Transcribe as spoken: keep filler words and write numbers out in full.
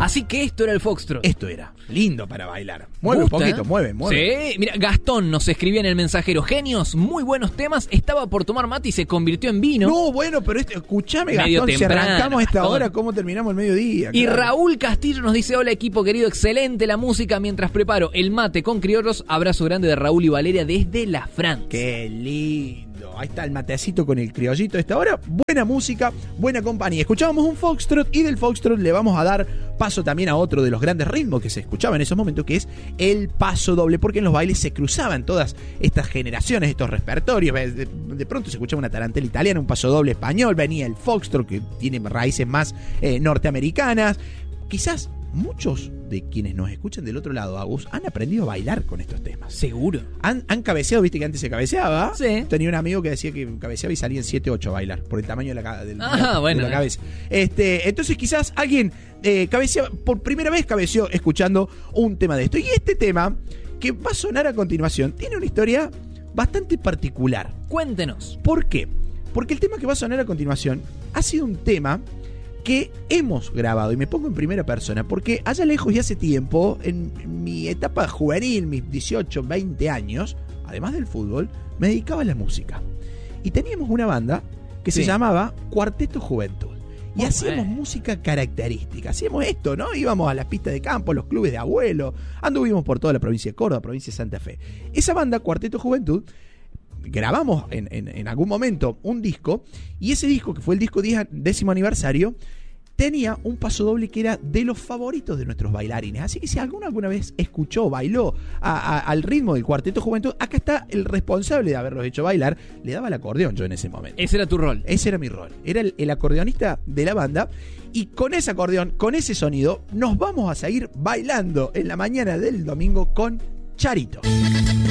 Así que esto era el foxtrot. Esto era lindo para bailar. Mueve Gusta, un poquito, ¿eh? mueve, mueve. Sí, mira, Gastón nos escribía en el mensajero: genios, muy buenos temas. Estaba por tomar mate y se convirtió en vino. No, bueno, pero este, escuchame, Medio Gastón, si temprano, arrancamos a esta Gastón. hora, ¿cómo terminamos el mediodía? Y Claro. Raúl Castillo nos dice: hola equipo querido, excelente la música. Mientras preparo el mate con criollos, abrazo grande de Raúl y Valeria desde la Francia. Qué lindo. Ahí está el matecito con el criollito a esta hora. Buena música, buena compañía. Escuchábamos un foxtrot y del foxtrot le vamos a dar paso también a otro de los grandes ritmos que se escuchaba en esos momentos, que es el paso doble, porque en los bailes se cruzaban todas estas generaciones, estos repertorios. De, de pronto se escuchaba una tarantela italiana, un paso doble español, venía el foxtrot que tiene raíces más eh, norteamericanas. Quizás muchos de quienes nos escuchan del otro lado, Agus, han aprendido a bailar con estos temas. Seguro. Han, han cabeceado, viste que antes se cabeceaba. Sí. Tenía un amigo que decía que cabeceaba y salían siete ocho a bailar por el tamaño de la, ca- del- Ah, de la, bueno, de la eh. cabeza. Este, entonces quizás alguien eh, cabeceaba, por primera vez cabeceó escuchando un tema de esto. Y este tema, que va a sonar a continuación, tiene una historia bastante particular. Cuéntenos. ¿Por qué? Porque el tema que va a sonar a continuación ha sido un tema que hemos grabado, y me pongo en primera persona, porque allá lejos y hace tiempo, en mi etapa juvenil, mis dieciocho, veinte años, además del fútbol, me dedicaba a la música. Y teníamos una banda que Sí. se llamaba Cuarteto Juventud. Y Muy hacíamos bueno. música característica. Hacíamos esto, ¿no? Íbamos a las pistas de campo, los clubes de abuelos, anduvimos por toda la provincia de Córdoba, provincia de Santa Fe. Esa banda, Cuarteto Juventud, grabamos en, en, en algún momento un disco, y ese disco, que fue el disco diez, décimo aniversario, tenía un paso doble que era de los favoritos de nuestros bailarines. Así que si alguno alguna vez escuchó, bailó a, a, al ritmo del Cuarteto Juventud, acá está el responsable de haberlos hecho bailar. Le daba el acordeón yo en ese momento. Ese era tu rol. Ese era mi rol. Era el, el acordeonista de la banda. Y con ese acordeón, con ese sonido, nos vamos a seguir bailando en la mañana del domingo con Charito.